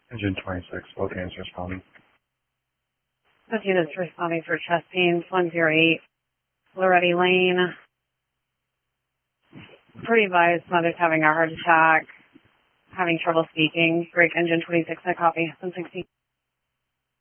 Engine 26, both answers responding. Both units responding for chest pains, 108, Loretti Lane. Pretty advised, mother's having a heart attack, having trouble speaking. Break engine 26, I copy, 160.